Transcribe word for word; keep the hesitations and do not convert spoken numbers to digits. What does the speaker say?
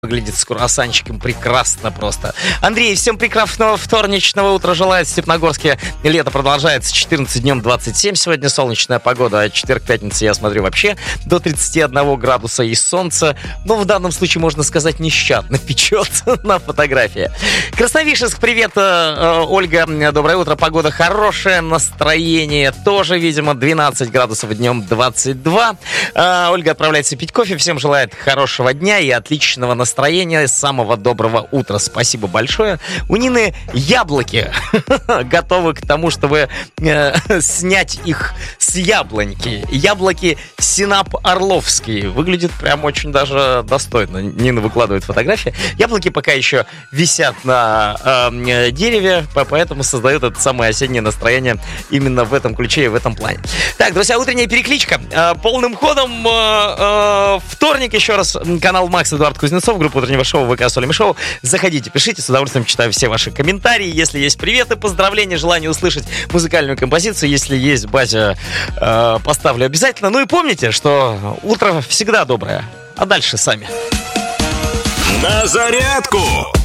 Выглядит с круассанчиком прекрасно просто. Андрей, всем прекрасного вторничного утра желает. В Степногорске лето продолжается. четырнадцать днем двадцать семь. Сегодня солнечная погода. А четверг, пятница, я смотрю, вообще до тридцати одного градуса и солнце. Но в данном случае, можно сказать, нещадно печет на фотографии. Красновишерск, привет, Ольга. Доброе утро. Погода хорошая. Настроение тоже, видимо, двенадцать градусов, днем двадцать два. Ольга отправляется пить кофе. Всем желает хорошего дня и отличного настроения. Настроение, самого доброго утра. Спасибо большое. У Нины яблоки готовы к тому, чтобы э, снять их с яблоньки. Яблоки Синап Орловские. Выглядит прям очень даже достойно. Нина выкладывает фотографии. Яблоки пока еще висят на э, дереве, поэтому создают это самое осеннее настроение именно в этом ключе и в этом плане. Так, друзья, утренняя перекличка. Э, полным ходом. Э, э, вторник, еще раз, канал Макс, Эдуард Кузнецов, группа утреннего шоу ВК Соли Шоу. Заходите, пишите, с удовольствием читаю все ваши комментарии. Если есть приветы, поздравления, желание услышать музыкальную композицию, если есть базя, э, поставлю обязательно. Ну и помните, что утро всегда доброе, а дальше сами. На зарядку!